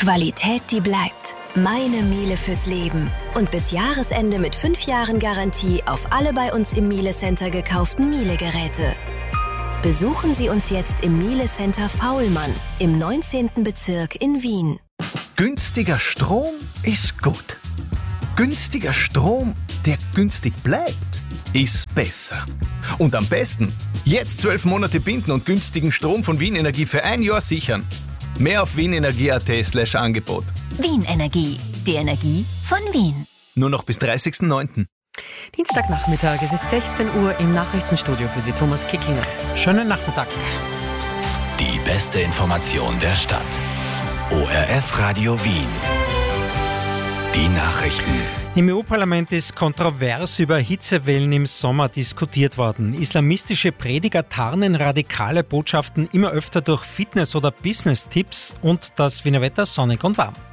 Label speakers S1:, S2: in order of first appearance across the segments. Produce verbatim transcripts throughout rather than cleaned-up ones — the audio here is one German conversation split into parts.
S1: Qualität, die bleibt. Meine Miele fürs Leben. Und bis Jahresende mit fünf Jahren Garantie auf alle bei uns im Miele Center gekauften Miele-Geräte. Besuchen Sie uns jetzt im Miele Center Faulmann im neunzehnten Bezirk in Wien.
S2: Günstiger Strom ist gut. Günstiger Strom, der günstig bleibt, ist besser. Und am besten, jetzt zwölf Monate binden und günstigen Strom von Wien Energie für ein Jahr sichern. Mehr auf wienenergie.at slash Angebot.
S3: Wien Energie, die Energie von Wien.
S2: Nur noch bis dreißigsten neunten
S4: Dienstagnachmittag, es ist sechzehn Uhr im Nachrichtenstudio für Sie, Thomas Kickinger.
S5: Schönen Nachmittag.
S6: Die beste Information der Stadt. O R F Radio Wien. Die Nachrichten.
S5: Im E U-Parlament ist kontrovers über Hitzewellen im Sommer diskutiert worden. Islamistische Prediger tarnen radikale Botschaften immer öfter durch Fitness- oder Business-Tipps und das Wiener Wetter sonnig und warm.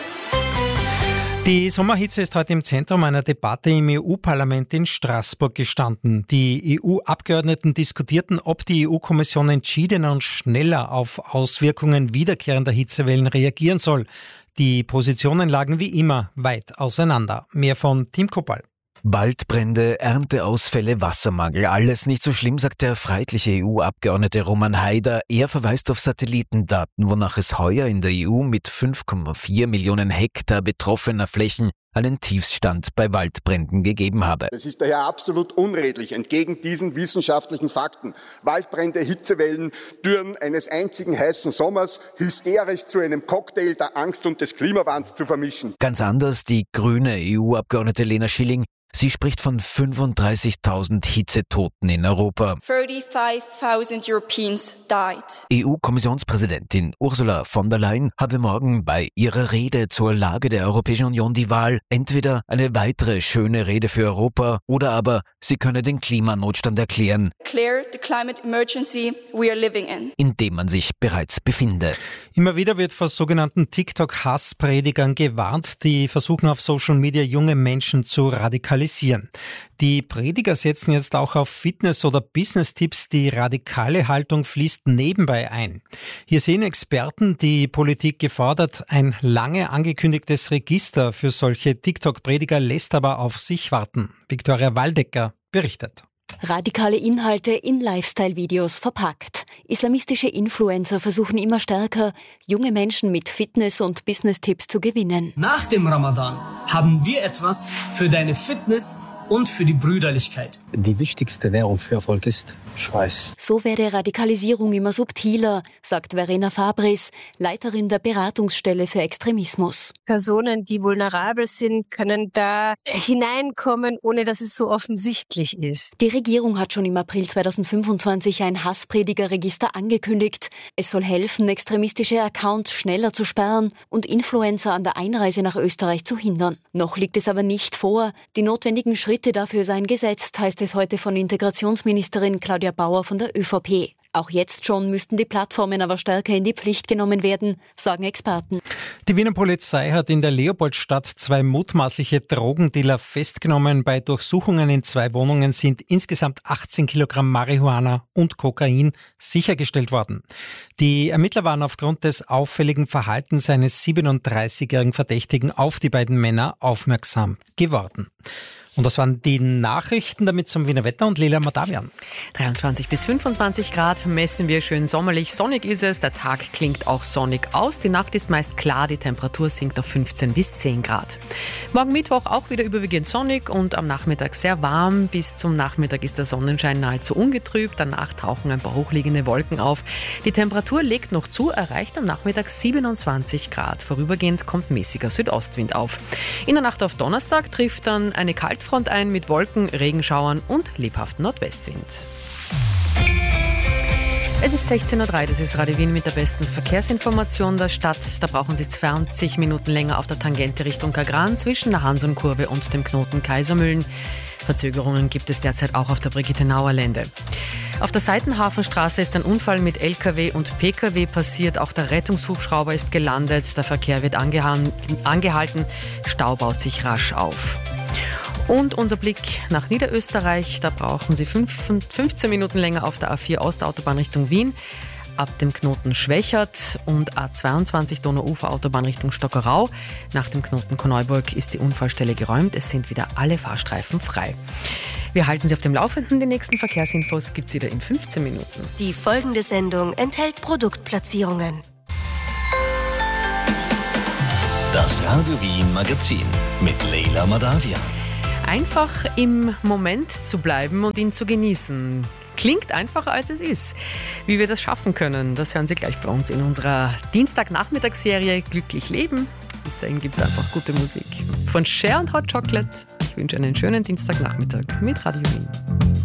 S5: Die Sommerhitze ist heute im Zentrum einer Debatte im E U-Parlament in Straßburg gestanden. Die E U-Abgeordneten diskutierten, ob die E U-Kommission entschiedener und schneller auf Auswirkungen wiederkehrender Hitzewellen reagieren soll. Die Positionen lagen wie immer weit auseinander. Mehr von Tim Kopal.
S7: Waldbrände, Ernteausfälle, Wassermangel, alles nicht so schlimm, sagt der freiheitliche E U-Abgeordnete Roman Haider. Er verweist auf Satellitendaten, wonach es heuer in der E U mit fünf Komma vier Millionen Hektar betroffener Flächen einen Tiefstand bei Waldbränden gegeben habe.
S8: Es ist daher absolut unredlich, entgegen diesen wissenschaftlichen Fakten, Waldbrände, Hitzewellen, Dürren eines einzigen heißen Sommers hysterisch zu einem Cocktail der Angst und des Klimawandels zu vermischen.
S7: Ganz anders die grüne E U-Abgeordnete Lena Schilling. Sie spricht von fünfunddreißigtausend Hitzetoten in Europa.
S9: thirty-five thousand Europeans died.
S7: E U-Kommissionspräsidentin Ursula von der Leyen habe morgen bei ihrer Rede zur Lage der Europäischen Union die Wahl, entweder eine weitere schöne Rede für Europa oder aber sie könne den Klimanotstand erklären,
S9: Declare the climate emergency we are living in.
S7: in dem man sich bereits befinde.
S5: Immer wieder wird vor sogenannten TikTok-Hasspredigern gewarnt, die versuchen auf Social Media junge Menschen zu radikalisieren. Die Prediger setzen jetzt auch auf Fitness- oder Business-Tipps. Die radikale Haltung fließt nebenbei ein. Hier sehen Experten die Politik gefordert. Ein lange angekündigtes Register für solche TikTok-Prediger lässt aber auf sich warten. Viktoria Waldecker berichtet.
S10: Radikale Inhalte in Lifestyle-Videos verpackt. Islamistische Influencer versuchen immer stärker, junge Menschen mit Fitness- und Business-Tipps zu gewinnen.
S11: Nach dem Ramadan haben wir etwas für deine Fitness und für die Brüderlichkeit.
S12: Die wichtigste Währung für Erfolg ist Schweiß.
S10: So werde Radikalisierung immer subtiler, sagt Verena Fabris, Leiterin der Beratungsstelle für Extremismus.
S13: Personen, die vulnerabel sind, können da hineinkommen, ohne dass es so offensichtlich ist.
S10: Die Regierung hat schon im April zweitausendfünfundzwanzig ein Hasspredigerregister angekündigt. Es soll helfen, extremistische Accounts schneller zu sperren und Influencer an der Einreise nach Österreich zu hindern. Noch liegt es aber nicht vor. Die notwendigen Schritte dafür seien gesetzt, heißt es heute von Integrationsministerin Claudia Bauer von der ÖVP. Auch jetzt schon müssten die Plattformen aber stärker in die Pflicht genommen werden, sagen Experten.
S5: Die Wiener Polizei hat in der Leopoldstadt zwei mutmaßliche Drogendealer festgenommen. Bei Durchsuchungen in zwei Wohnungen sind insgesamt achtzehn Kilogramm Marihuana und Kokain sichergestellt worden. Die Ermittler waren aufgrund des auffälligen Verhaltens eines siebenunddreißigjährigen Verdächtigen auf die beiden Männer aufmerksam geworden. Und das waren die Nachrichten, damit zum Wiener Wetter und Leila Madavian.
S4: dreiundzwanzig bis fünfundzwanzig Grad messen wir, schön sommerlich, sonnig ist es, der Tag klingt auch sonnig aus, die Nacht ist meist klar, die Temperatur sinkt auf fünfzehn bis zehn Grad. Morgen Mittwoch auch wieder überwiegend sonnig und am Nachmittag sehr warm, bis zum Nachmittag ist der Sonnenschein nahezu ungetrübt, danach tauchen ein paar hochliegende Wolken auf. Die Temperatur legt noch zu, erreicht am Nachmittag siebenundzwanzig Grad, vorübergehend kommt mäßiger Südostwind auf. In der Nacht auf Donnerstag trifft dann eine Kaltfront ein mit Wolken, Regenschauern und lebhaftem Nordwestwind. Es ist sechzehn Uhr drei, das ist Radio Wien mit der besten Verkehrsinformation der Stadt. Da brauchen Sie zwanzig Minuten länger auf der Tangente Richtung Kagran zwischen der Hansonkurve und dem Knoten Kaisermühlen. Verzögerungen gibt es derzeit auch auf der Brigitte-Nauer-Lände. Auf der Seitenhafenstraße ist ein Unfall mit L K W und P K W passiert. Auch der Rettungshubschrauber ist gelandet. Der Verkehr wird angehalten. Stau baut sich rasch auf. Und unser Blick nach Niederösterreich, da brauchen Sie fünfzehn Minuten länger auf der A vier Ostautobahn Richtung Wien. ab dem Knoten Schwächert und A zweiundzwanzig Donauufer Autobahn Richtung Stockerau. Nach dem Knoten Korneuburg ist die Unfallstelle geräumt. Es sind wieder alle Fahrstreifen frei. Wir halten Sie auf dem Laufenden. Die nächsten Verkehrsinfos gibt es wieder in fünfzehn Minuten.
S1: Die folgende Sendung enthält Produktplatzierungen.
S6: Das Radio Wien Magazin mit Leila Madavia.
S4: Einfach im Moment zu bleiben und ihn zu genießen. Klingt einfacher, als es ist. Wie wir das schaffen können, das hören Sie gleich bei uns in unserer Dienstagnachmittagsserie Glücklich Leben. Bis dahin gibt es einfach gute Musik. Von Cher und Hot Chocolate. Ich wünsche einen schönen Dienstagnachmittag mit Radio Wien.